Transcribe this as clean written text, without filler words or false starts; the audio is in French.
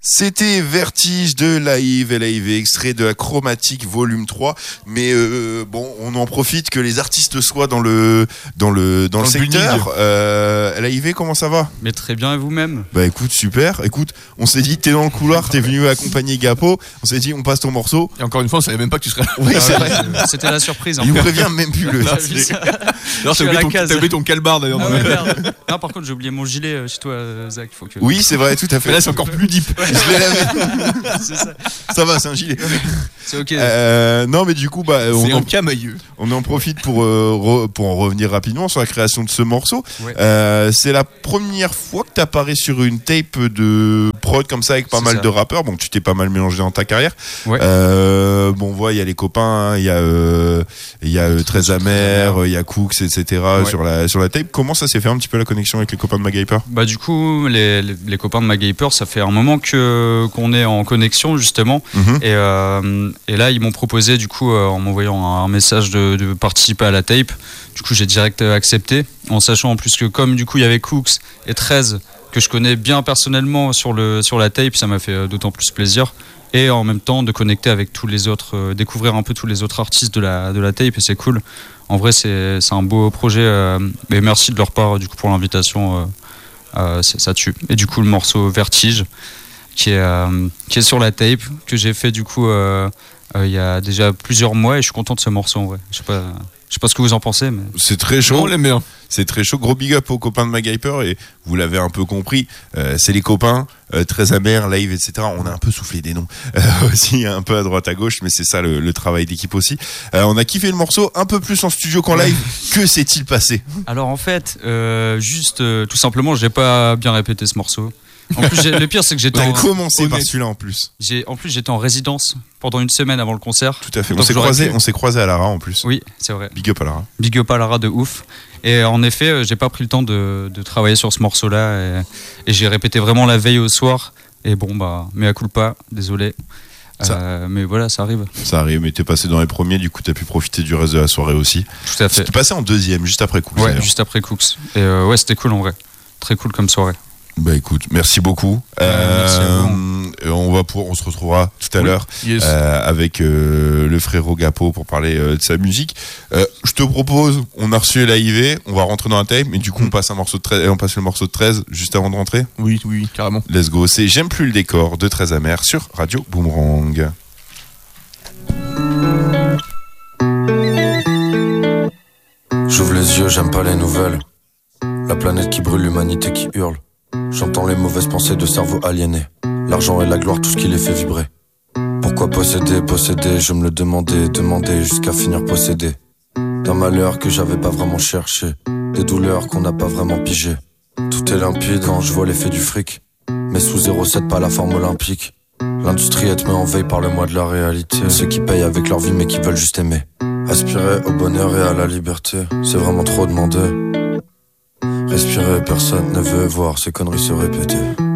C'était Vertige de Live, extrait de la Chromatique volume 3. Mais bon, on en profite que les artistes soient dans le secteur. Live, comment ça va ? Mais très bien, et vous-même ? Bah écoute, super. Écoute, on s'est dit, t'es dans le couloir, t'es venu accompagner Gapo. On s'est dit, on passe ton morceau. Et encore une fois, on savait même pas que tu serais là. Oui, c'est vrai. C'était la surprise. Il nous prévient même plus le. Alors, t'as oublié ton calbar d'ailleurs. Ah ouais, merde. Non, par contre, j'ai oublié mon gilet chez toi, Zach. Faut que... Oui, c'est vrai, tout à fait. Mais là, c'est encore plus deep. Je l'ai lavé. C'est ça. Ça va, c'est un gilet. C'est ok. Non, mais du coup, bah, c'est un camailleux. On en profite pour en revenir rapidement sur la création de ce morceau. Ouais. C'est la première fois que tu apparais sur une tape de prod comme ça avec pas mal de rappeurs. Bon, tu t'es pas mal mélangé dans ta carrière. Ouais. Bon, on voit, il y a les copains, il y a Très Amer, il y a Cooks, etc. Ouais. sur la tape. Comment ça s'est fait un petit peu la connexion avec les copains de MacGyver ? Bah du coup, les copains de MacGyver, ça fait un moment qu'on est en connexion justement. Et là, ils m'ont proposé du coup en m'envoyant un message de participer à la tape. Du coup, j'ai direct accepté, en sachant en plus que comme du coup il y avait Cooks et 13 que je connais bien personnellement sur la tape, ça m'a fait d'autant plus plaisir. Et en même temps de connecter avec tous les autres, découvrir un peu tous les autres artistes de la tape, et c'est cool. En vrai, c'est un beau projet. Et merci de leur part du coup pour l'invitation. Ça tue. Et du coup, le morceau Vertige qui est sur la tape que j'ai fait du coup il y a déjà plusieurs mois, et je suis content de ce morceau en vrai. Je sais pas ce que vous en pensez, mais c'est très chaud. On l'aime bien. C'est très chaud. Gros big up aux copains de MacGyver, et vous l'avez un peu compris, c'est les copains, Très Amer, Live, etc. On a un peu soufflé des noms aussi, un peu à droite à gauche, mais c'est ça le travail d'équipe aussi. On a kiffé le morceau un peu plus en studio qu'en live. Que s'est-il passé ? Alors en fait, juste tout simplement, j'ai pas bien répété ce morceau. En plus, le pire, c'est que j'étais commencé par celui-là en plus. En plus, j'étais en résidence pendant une semaine avant le concert. Tout à fait. On s'est croisé à Lara en plus. Oui, c'est vrai. Big up à Lara. Big up à Lara de ouf. Et en effet, j'ai pas pris le temps de travailler sur ce morceau-là, et j'ai répété vraiment la veille au soir. Et bon, bah, mea culpa, désolé. Mais voilà, ça arrive. Ça arrive, mais t'es passé dans les premiers, du coup t'as pu profiter du reste de la soirée aussi. Tout à fait. T'es passé en deuxième, juste après Cooks. Ouais, juste après Cooks. Et ouais, c'était cool en vrai. Très cool comme soirée. Bah écoute, merci beaucoup. Merci à vous. On se retrouvera tout à l'heure avec le frérot Gapo pour parler de sa musique. Je te propose, on a reçu l'AIV, on va rentrer dans la tape, mais du coup on passe le morceau de 13 juste avant de rentrer. Oui, carrément. Let's go, c'est J'aime plus le décor de Très Amer sur Radio Boomerang. J'ouvre les yeux, j'aime pas les nouvelles. La planète qui brûle, l'humanité qui hurle. J'entends les mauvaises pensées de cerveaux aliénés. L'argent et la gloire, tout ce qui les fait vibrer. Pourquoi posséder, je me le demandais jusqu'à finir possédé. D'un malheur que j'avais pas vraiment cherché, des douleurs qu'on n'a pas vraiment pigé. Tout est limpide quand je vois l'effet du fric, mais sous 0,7 pas la forme olympique. L'industrie est met en veille par le mois de la réalité. Ceux qui payent avec leur vie mais qui veulent juste aimer. Aspirer au bonheur et à la liberté, c'est vraiment trop demandé. Respirer, personne ne veut voir ces conneries se répéter.